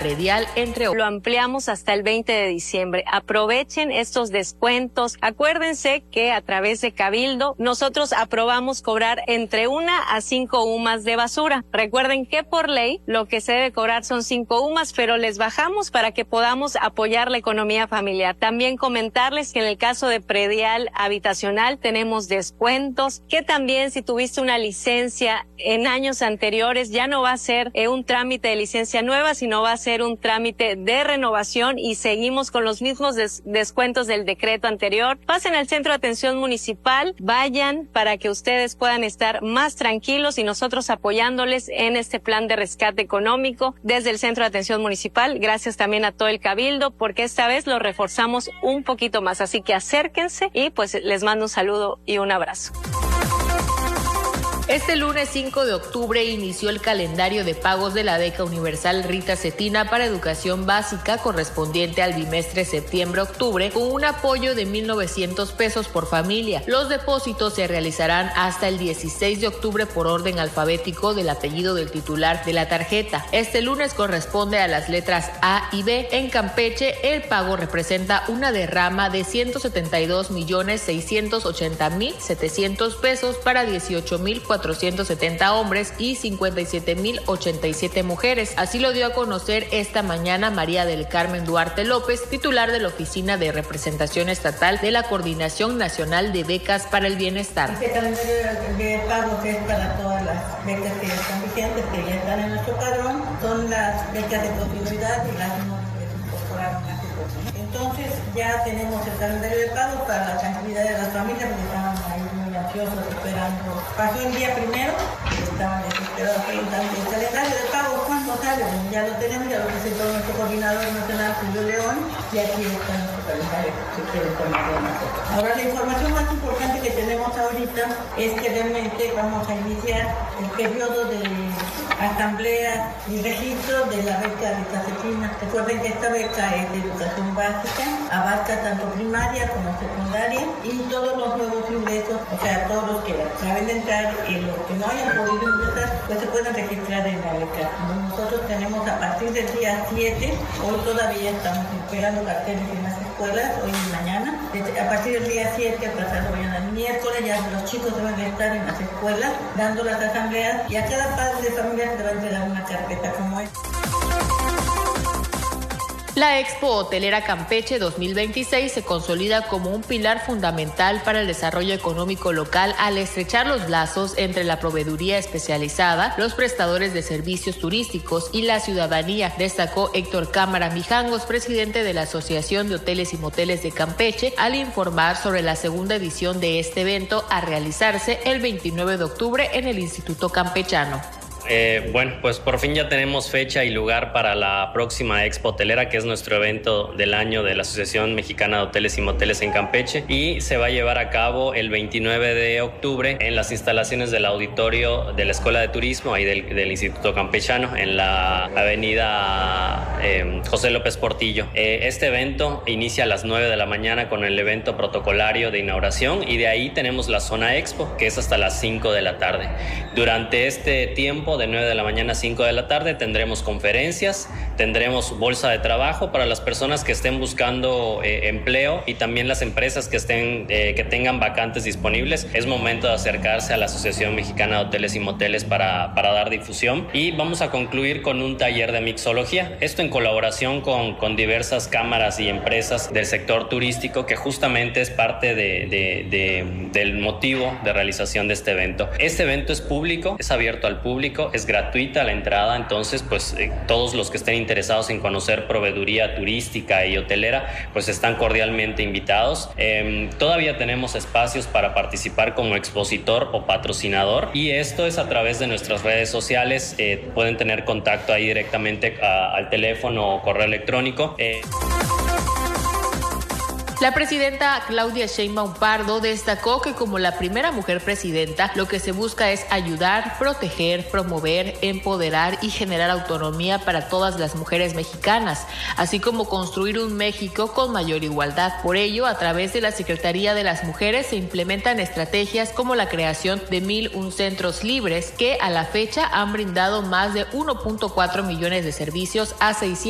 predial, entre otros. Lo ampliamos hasta el 20 de diciembre. Aprovechen estos descuentos. Acuérdense que a través de Cabildo nosotros aprobamos cobrar entre 1 a 5 UMAS de basura. Recuerden que por ley lo que se debe cobrar son 5 UMAS, pero les bajamos para que podamos apoyar la economía familiar. También comentarles que en el caso de predial habitacional tenemos descuentos, que también si tuviste una licencia en años anteriores ya no va a ser un trámite de licencia nueva, sino va a ser un trámite de renovación y seguimos con los mismos descuentos del decreto anterior. Pasen al centro de atención municipal, vayan para que ustedes puedan estar más tranquilos y nosotros apoyándoles en este plan de rescate económico desde el centro de atención municipal. Gracias también a todo el Cabildo, porque esta vez lo reforzamos un poquito más. Así que acérquense y pues les mando un saludo y un abrazo. Este lunes 5 de octubre inició el calendario de pagos de la beca universal Rita Cetina para educación básica correspondiente al bimestre septiembre-octubre con un apoyo de 1,900 pesos por familia. Los depósitos se realizarán hasta el 16 de octubre por orden alfabético del apellido del titular de la tarjeta. Este lunes corresponde a las letras A y B. En Campeche, el pago representa una derrama de 172.680.700 pesos para 18.470 hombres y 57.087 mujeres. Así lo dio a conocer esta mañana María del Carmen Duarte López, titular de la Oficina de Representación Estatal de la Coordinación Nacional de Becas para el Bienestar. Este calendario de pagos es para todas las becas que están vigentes, que ya están en nuestro padrón, son las becas de continuidad y las no que se incorporaron hace poco, ¿no? Entonces ya tenemos el calendario de pagos para la tranquilidad de las familias, porque estaban ahí muy ansiosos esperando. Pasó el día primero, estaban desesperados preguntando el calendario de pagos, ¿cuándo sale? Ya lo tenemos, ya lo presentó nuestro coordinador nacional, Julio León, y aquí está nuestro calendario que quiere conocer nosotros. Ahora la información más importante que tenemos ahorita es que realmente vamos a iniciar el periodo de asamblea y registro de la beca Rita Cetina. Recuerden que esta beca es de educación básica, abarca tanto primaria como secundaria y todos los nuevos ingresos, o sea, todos los que acaben de entrar y los que no hayan podido ingresar, pues se pueden registrar en la beca. Nosotros tenemos a partir del día 7, hoy todavía estamos esperando carteles en las escuelas, hoy y mañana. A partir del día 7, pasado mañana el miércoles, ya los chicos deben de estar en las escuelas dando las asambleas y a cada padre de familia se le va a entregar una carpeta como esta. La Expo Hotelera Campeche 2026 se consolida como un pilar fundamental para el desarrollo económico local al estrechar los lazos entre la proveeduría especializada, los prestadores de servicios turísticos y la ciudadanía, destacó Héctor Cámara Mijangos, presidente de la Asociación de Hoteles y Moteles de Campeche, al informar sobre la segunda edición de este evento a realizarse el 29 de octubre en el Instituto Campechano. Bueno, pues por fin ya tenemos fecha y lugar para la próxima Expo Hotelera, que es nuestro evento del año de la Asociación Mexicana de Hoteles y Moteles en Campeche, y se va a llevar a cabo el 29 de octubre en las instalaciones del auditorio de la Escuela de Turismo y del Instituto Campechano en la avenida José López Portillo. Este evento inicia a las 9 de la mañana con el evento protocolario de inauguración y de ahí tenemos la zona Expo, que es hasta las 5 de la tarde. Durante este tiempo de 9 de la mañana a 5 de la tarde tendremos conferencias, tendremos bolsa de trabajo para las personas que estén buscando empleo y también las empresas que tengan vacantes disponibles. Es momento de acercarse a la Asociación Mexicana de Hoteles y Moteles para dar difusión, y vamos a concluir con un taller de mixología, esto en colaboración con diversas cámaras y empresas del sector turístico, que justamente es parte del motivo de realización de este evento. Este evento es público, es abierto al público, es gratuita la entrada, entonces pues todos los que estén interesados en conocer proveeduría turística y hotelera pues están cordialmente invitados. Todavía tenemos espacios para participar como expositor o patrocinador, y esto es a través de nuestras redes sociales. Pueden tener contacto ahí directamente al teléfono o correo electrónico. La presidenta Claudia Sheinbaum Pardo destacó que como la primera mujer presidenta, lo que se busca es ayudar, proteger, promover, empoderar y generar autonomía para todas las mujeres mexicanas, así como construir un México con mayor igualdad. Por ello, a través de la Secretaría de las Mujeres se implementan estrategias como la creación de 1,001 centros libres que a la fecha han brindado más de 1.4 millones de servicios a 600